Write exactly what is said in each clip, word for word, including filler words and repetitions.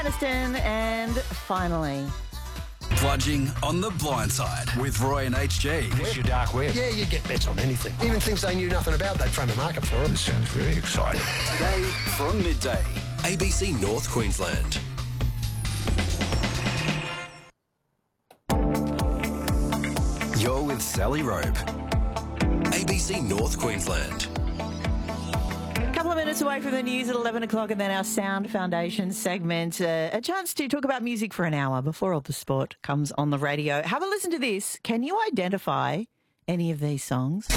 Aniston, and finally... Bludging on the Blind Side with Roy and H G. It's your dark web. Yeah, you get bets on anything. Even things they knew nothing about, they'd frame a market for it. This sounds very exciting. Today from midday, A B C North Queensland. you're with Sally Rope. A B C North Queensland. A couple of minutes away from the news at eleven o'clock, and then our Sound Foundation segment. Uh, a chance to talk about music for an hour before all the sport comes on the radio. Have a listen to this. Can you identify any of these songs?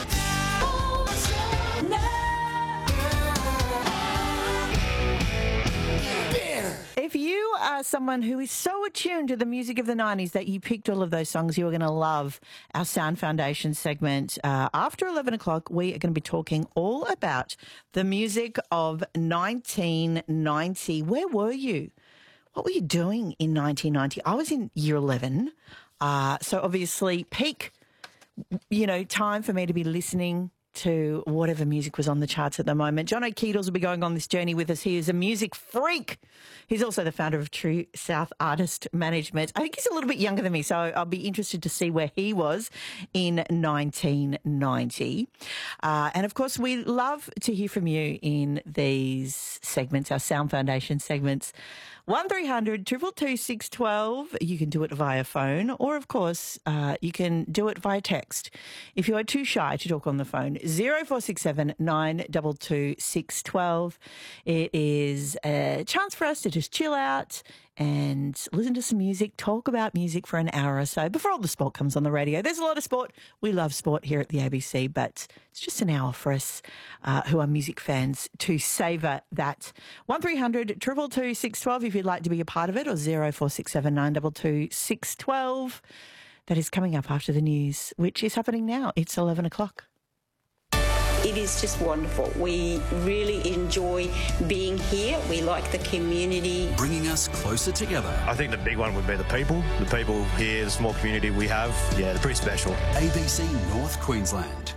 If you are someone who is so attuned to the music of the nineties that you picked all of those songs, you are going to love our Sound Foundation segment. Uh, after eleven o'clock, we are going to be talking all about the music of nineteen ninety. Where were you? What were you doing in nineteen ninety? I was in year eleven, uh, so obviously peak, you know, time for me to be listening to whatever music was on the charts at the moment. John O'Keedles will be going on this journey with us. He is a music freak. He's also the founder of True South Artist Management. I think he's a little bit younger than me, so I'll be interested to see where he was in nineteen ninety. Uh, and, of course, we love to hear from you in these segments, our Sound Foundation segments. one three hundred two two two six one two. You can do it via phone, or, of course, uh, you can do it via text. If you are too shy to talk on the phone, zero four six seven nine two two six one two. It is a chance for us to just chill out and listen to some music, talk about music for an hour or so before all the sport comes on the radio. There's a lot of sport. We love sport here at the A B C, but it's just an hour for us uh, who are music fans to savour that. one three hundred two two two six one two if you'd like to be a part of it, or zero four six seven nine two two six one two. That is coming up after the news, which is happening now. It's eleven o'clock. It is just wonderful. We really enjoy being here. We like the community. Bringing us closer together. I think the big one would be the people. The people here, the small community we have, yeah, they're pretty special. A B C North Queensland.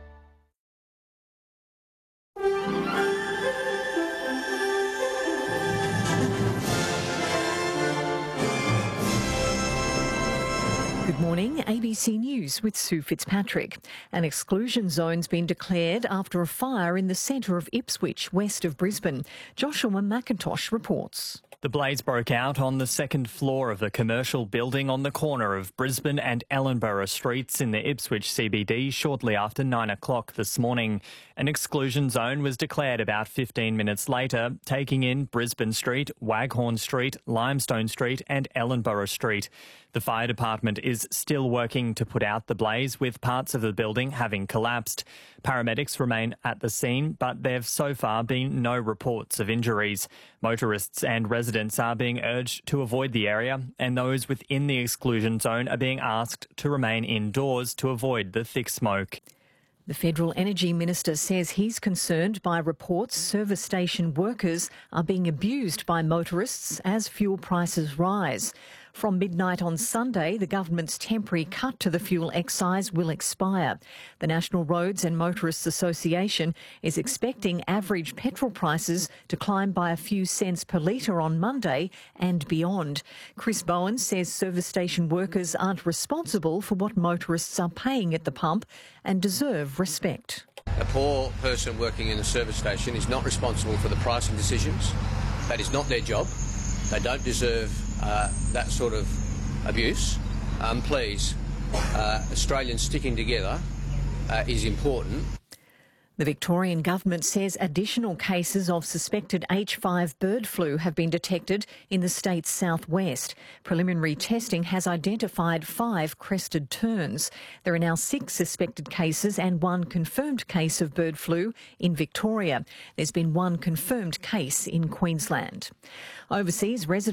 Good morning, A B C News with Sue Fitzpatrick. An exclusion zone's been declared after a fire in the centre of Ipswich, west of Brisbane. Joshua McIntosh reports. The blaze broke out on the second floor of a commercial building on the corner of Brisbane and Ellenborough Streets in the Ipswich C B D shortly after nine o'clock this morning. An exclusion zone was declared about fifteen minutes later, taking in Brisbane Street, Waghorn Street, Limestone Street and Ellenborough Street. The fire department is still working to put out the blaze, with parts of the building having collapsed. Paramedics remain at the scene, but there have so far been no reports of injuries. Motorists and residents are being urged to avoid the area, and those within the exclusion zone are being asked to remain indoors to avoid the thick smoke. The Federal Energy Minister says he's concerned by reports service station workers are being abused by motorists as fuel prices rise. From midnight on Sunday, the government's temporary cut to the fuel excise will expire. The National Roads and Motorists Association is expecting average petrol prices to climb by a few cents per litre on Monday and beyond. Chris Bowen says service station workers aren't responsible for what motorists are paying at the pump and deserve respect. A poor person working in a service station is not responsible for the pricing decisions. That is not their job. They don't deserve uh, that sort of abuse. Um, please, uh, Australians sticking together uh, is important. The Victorian government says additional cases of suspected H five bird flu have been detected in the state's southwest. Preliminary testing has identified five crested terns. There are now six suspected cases and one confirmed case of bird flu in Victoria. There's been one confirmed case in Queensland. Overseas residents